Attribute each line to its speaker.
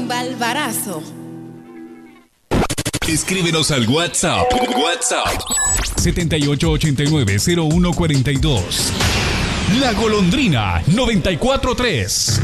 Speaker 1: Balbarazo.
Speaker 2: Escríbenos al WhatsApp 7889-0142. La Golondrina 943.